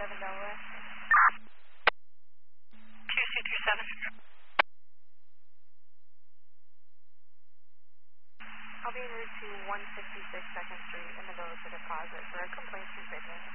Delaware. 2C37. I'll be en route to 166 2nd Street in the Village of Deposit for a complaint from fitness.